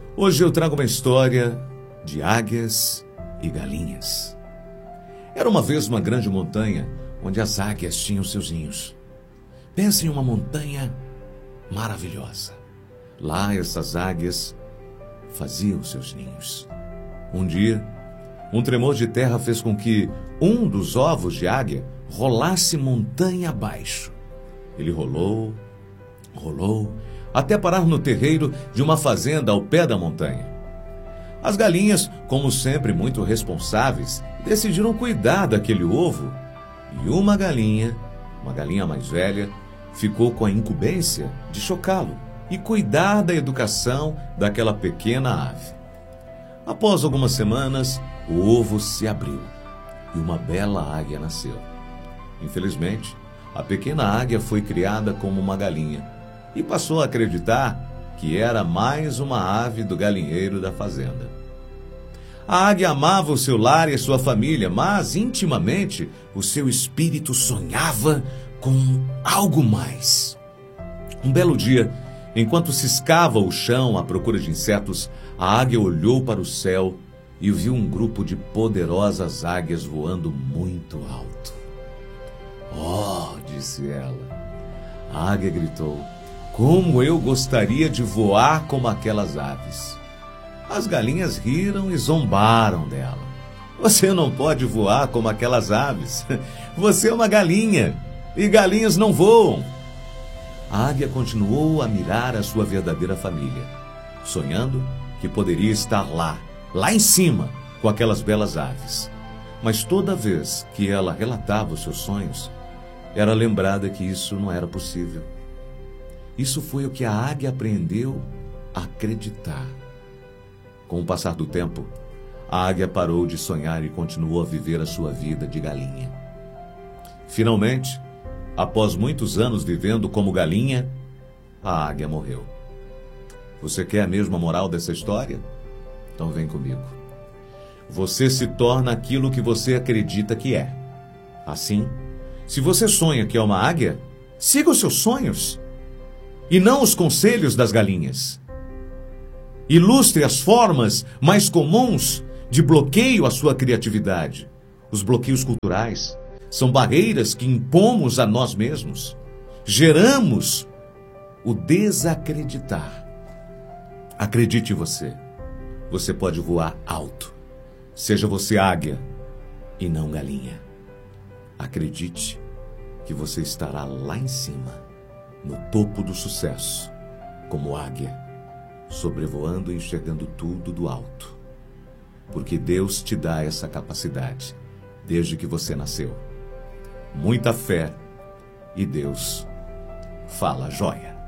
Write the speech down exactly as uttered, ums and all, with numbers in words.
Hoje eu trago uma história de águias e galinhas. Era uma vez uma grande montanha onde as águias tinham seus ninhos. Pense em uma montanha maravilhosa. Lá essas águias faziam seus ninhos. Um dia, um tremor de terra fez com que um dos ovos de águia rolasse montanha abaixo. Ele rolou, rolou, até parar no terreiro de uma fazenda ao pé da montanha. As galinhas, como sempre muito responsáveis, decidiram cuidar daquele ovo. E uma galinha, uma galinha mais velha, ficou com a incumbência de chocá-lo e cuidar da educação daquela pequena ave. Após algumas semanas, o ovo se abriu e uma bela águia nasceu. Infelizmente, a pequena águia foi criada como uma galinha e passou a acreditar que era mais uma ave do galinheiro da fazenda. A águia amava o seu lar e a sua família, mas intimamente o seu espírito sonhava com algo mais. Um belo dia, enquanto ciscava o chão à procura de insetos, a águia olhou para o céu e viu um grupo de poderosas águias voando muito alto. "Oh", disse ela. A águia gritou: "Como eu gostaria de voar como aquelas aves." As galinhas riram e zombaram dela. "Você não pode voar como aquelas aves. Você é uma galinha e galinhas não voam." A águia continuou a mirar a sua verdadeira família, sonhando que poderia estar lá, lá em cima, com aquelas belas aves. Mas toda vez que ela relatava os seus sonhos, era lembrada que isso não era possível. Isso foi o que a águia aprendeu a acreditar. Com o passar do tempo, a águia parou de sonhar e continuou a viver a sua vida de galinha. Finalmente, após muitos anos vivendo como galinha, a águia morreu. Você quer mesmo a moral dessa história? Então vem comigo. Você se torna aquilo que você acredita que é. Assim, se você sonha que é uma águia, siga os seus sonhos e não os conselhos das galinhas. Ilustre as formas mais comuns de bloqueio à sua criatividade. Os bloqueios culturais são barreiras que impomos a nós mesmos. Geramos o desacreditar. Acredite em você. Você pode voar alto. Seja você águia e não galinha. Acredite que você estará lá em cima, no topo do sucesso, como águia, sobrevoando e enxergando tudo do alto. Porque Deus te dá essa capacidade desde que você nasceu. Muita fé e Deus fala joia.